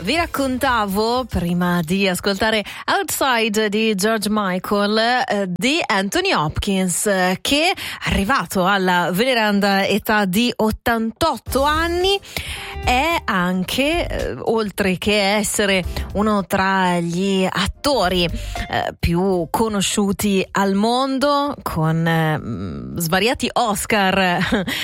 Vi raccontavo, prima di ascoltare Outside di George Michael, di Anthony Hopkins, che arrivato alla veneranda età di 88 anni è anche, oltre che essere uno tra gli attori più conosciuti al mondo, con svariati Oscar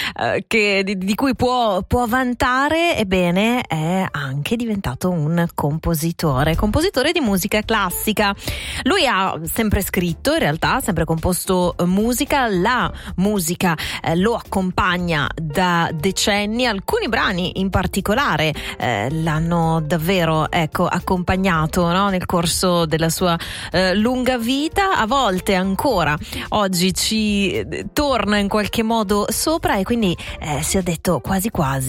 di cui può vantare, ebbene è anche diventato un compositore di musica classica. Lui ha sempre scritto, in realtà, sempre composto musica. La musica lo accompagna da decenni. Alcuni brani in particolare l'hanno davvero accompagnato, no? Nel corso della sua lunga vita. A volte ancora oggi ci torna in qualche modo sopra, e quindi si è detto quasi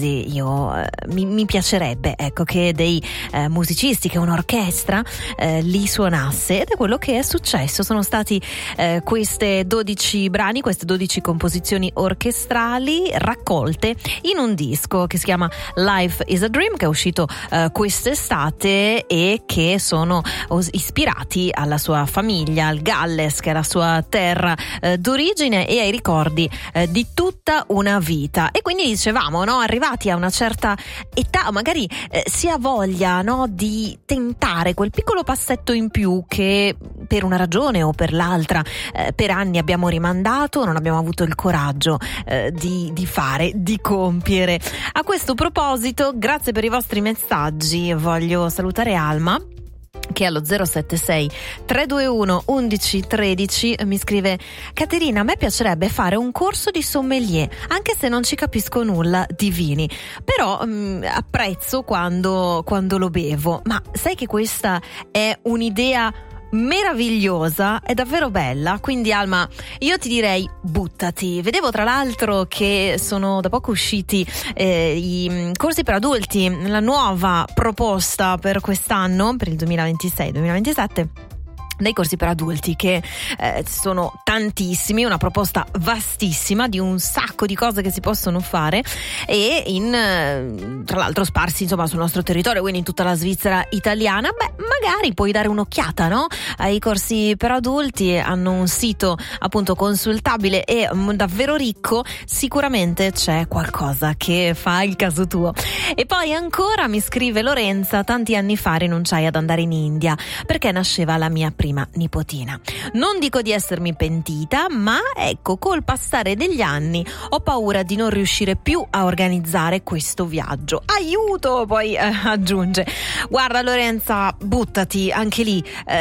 mi piacerebbe che dei musicisti, che un'orchestra li suonasse, ed è quello che è successo. Sono stati queste 12 brani, queste 12 composizioni orchestrali raccolte in un disco che si chiama Life is a Dream, che è uscito quest'estate, e che sono ispirati alla sua famiglia, al Galles, che è la sua terra d'origine, e ai ricordi di tutta una vita. E quindi dicevamo, no, arrivati a una certa età magari si ha voglia, no, di tentare quel piccolo passetto in più che per una ragione o per l'altra per anni abbiamo rimandato, non abbiamo avuto il coraggio di fare, di compiere. A questo proposito, grazie per i vostri messaggi. Voglio salutare Alma, che allo 076 321 1113 mi scrive: Caterina, a me piacerebbe fare un corso di sommelier, anche se non ci capisco nulla di vini, però apprezzo quando lo bevo. Ma sai che questa è un'idea meravigliosa, è davvero bella. Quindi Alma, io ti direi buttati. Vedevo tra l'altro che sono da poco usciti i corsi per adulti, la nuova proposta per quest'anno, per il 2026-2027, dei corsi per adulti, che sono tantissimi, una proposta vastissima di un sacco di cose che si possono fare, e tra l'altro sparsi insomma sul nostro territorio, quindi in tutta la Svizzera italiana. Magari puoi dare un'occhiata, no, ai corsi per adulti. Hanno un sito appunto consultabile e davvero ricco. Sicuramente c'è qualcosa che fa il caso tuo. E poi ancora mi scrive Lorenza: tanti anni fa rinunciai ad andare in India perché nasceva la mia prima nipotina. Non dico di essermi pentita, ma col passare degli anni ho paura di non riuscire più a organizzare questo viaggio. Aiuto! Poi aggiunge: guarda Lorenza, buttati anche lì,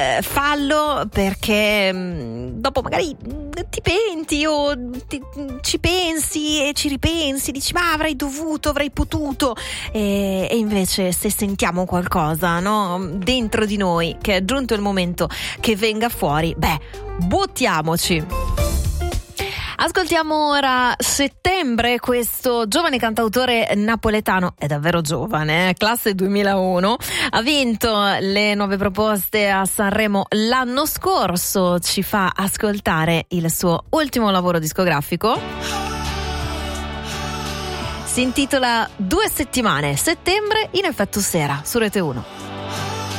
fallo, perché dopo magari ti penti o ci pensi e ci ripensi, dici ma avrei dovuto, avrei potuto, e invece se sentiamo qualcosa, no, dentro di noi, che è giunto il momento che venga fuori, buttiamoci. Ascoltiamo ora Settembre, questo giovane cantautore napoletano, è davvero giovane, classe 2001, ha vinto le nuove proposte a Sanremo l'anno scorso, ci fa ascoltare il suo ultimo lavoro discografico. Si intitola 2 settimane, Settembre in effetto sera, su Rete 1.